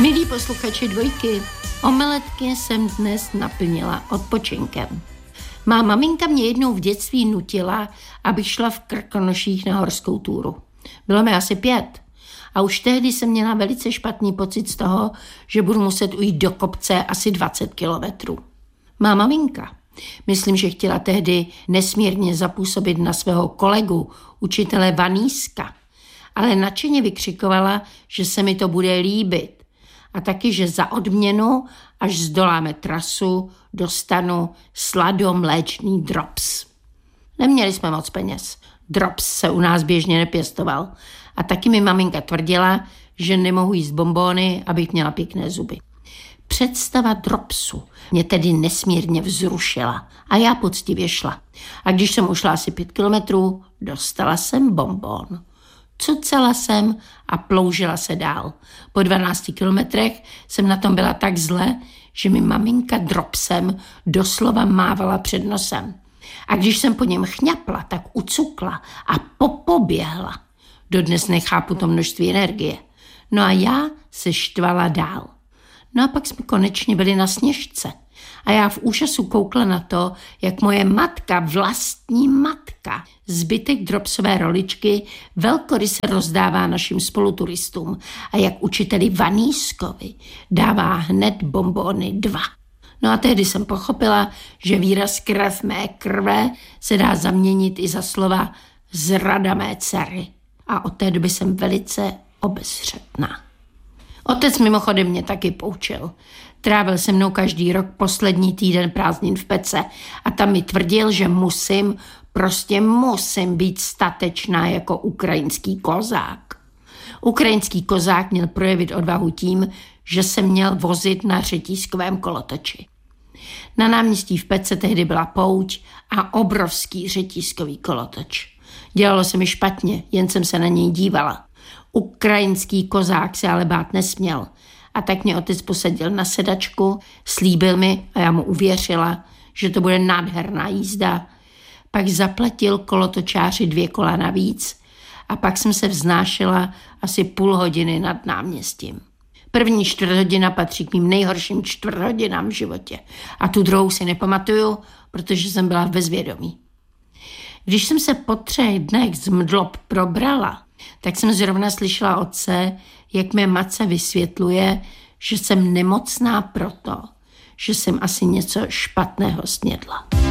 Milí posluchači Dvojky, omeletky jsem dnes naplnila odpočinkem. Má maminka mě jednou v dětství nutila, abych šla v Krkonoších na horskou túru. Bylo mi asi 5 a už tehdy jsem měla velice špatný pocit z toho, že budu muset ujít do kopce asi 20 kilometrů. Má maminka, myslím, že chtěla tehdy nesmírně zapůsobit na svého kolegu, učitele Vaníska, ale nadšeně vykřikovala, že se mi to bude líbit a taky, že za odměnu, až zdoláme trasu, dostanu sladomléčný drops. Neměli jsme moc peněz. Drops se u nás běžně nepěstoval. A taky mi maminka tvrdila, že nemohu jíst bonbóny, abych měla pěkné zuby. Představa dropsu mě tedy nesmírně vzrušila a já poctivě šla. A když jsem ušla asi 5 kilometrů, dostala jsem bonbón. Cucala jsem a ploužila se dál. Po 12 kilometrech jsem na tom byla tak zle, že mi maminka dropsem doslova mávala před nosem. A když jsem po něm chňapla, tak ucukla a popoběhla. Dodnes nechápu to množství energie. No a já se štvala dál. No a pak jsme konečně byli na Sněžce. A já v úžasu koukla na to, jak moje matka, vlastní matka, zbytek dropsové roličky velkoryse rozdává našim spoluturistům a jak učiteli Vanískovi dává hned bonbóny 2. No a tehdy jsem pochopila, že výraz krev mé krve se dá zaměnit i za slova zrada mé dcery. A od té doby jsem velice obezřetná. Otec mimochodem mě taky poučil. Trávil se mnou každý rok poslední týden prázdnin v Pece a tam mi tvrdil, že musím být statečná jako ukrajinský kozák. Ukrajinský kozák měl projevit odvahu tím, že se měl vozit na řetízkovém kolotoči. Na náměstí v Pece tehdy byla pouť a obrovský řetízkový kolotoč. Dělalo se mi špatně, jen jsem se na něj dívala. Ukrajinský kozák se ale bát nesměl. A tak mě otec posadil na sedačku, slíbil mi a já mu uvěřila, že to bude nádherná jízda. Pak zaplatil kolotočáři 2 kola navíc a pak jsem se vznášela asi půl hodiny nad náměstím. První 4 patří k mým nejhorším 4 v životě a tu druhou si nepamatuju, protože jsem byla v bezvědomí. Když jsem se po 3 dnech z mdlob probrala, tak jsem zrovna slyšela otce, jak mé matce vysvětluje, že jsem nemocná proto, že jsem asi něco špatného snědla.